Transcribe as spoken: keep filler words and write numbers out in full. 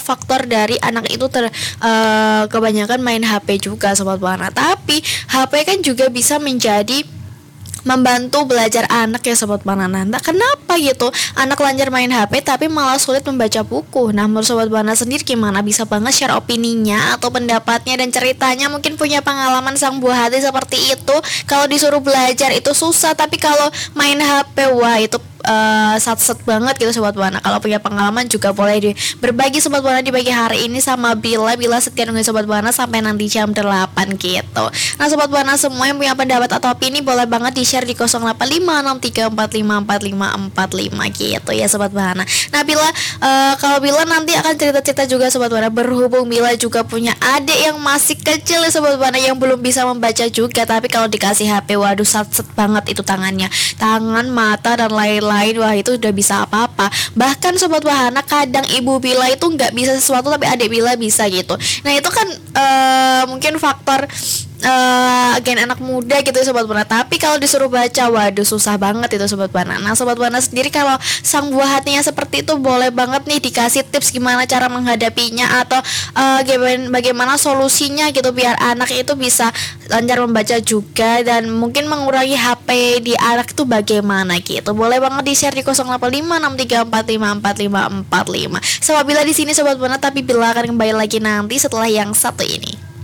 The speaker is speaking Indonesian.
faktor dari anak itu ter uh, kebanyakan main H P juga Sobat Buana. Tapi H P kan juga bisa menjadi membantu belajar anak ya Sobat Buana. Nah, kenapa gitu anak lancar main H P tapi malah sulit membaca buku? Nah, menurut Sobat Buana sendiri gimana? Bisa banget share opininya atau pendapatnya dan ceritanya, mungkin punya pengalaman sang buah hati seperti itu. Kalau disuruh belajar itu susah, tapi kalau main H P wah itu uh, sat-set banget gitu Sobat Buana. Kalau punya pengalaman juga boleh di berbagi Sobat Buana di pagi hari ini sama Bila. Bila setia nungguin Sobat Buana sampai nanti jam delapan gitu. Nah, Sobat Buana semua yang punya pendapat atau opini boleh banget di share di nol delapan lima enam tiga empat lima empat lima empat lima gitu ya Sobat Buana. Nah, Bila uh, kalau Bila nanti akan cerita-cerita juga Sobat Buana, berhubung Bila juga punya adik yang masih kecil ya Sobat Buana, yang belum bisa membaca juga, tapi kalau dikasih H P waduh sat-set banget itu tangannya, tangan, mata dan lain-lain. Wah itu udah bisa apa-apa. Bahkan Sobat Buana kadang ibu Bila itu nggak bisa sesuatu tapi adik Bila bisa gitu. Nah itu kan uh, mungkin faktor Uh, gen anak muda gitu ya Sobat Buana. Tapi kalau disuruh baca waduh susah banget itu Sobat Buana. Nah Sobat Buana sendiri kalau sang buah hatinya seperti itu boleh banget nih dikasih tips gimana cara menghadapinya, atau uh, bagaimana solusinya gitu biar anak itu bisa lancar membaca juga, dan mungkin mengurangi H P di anak itu bagaimana gitu. Boleh banget di share di nol delapan lima enam tiga empat lima empat lima empat lima. Sama Bila di sini Sobat Buana, tapi Bila akan kembali lagi nanti setelah yang satu ini.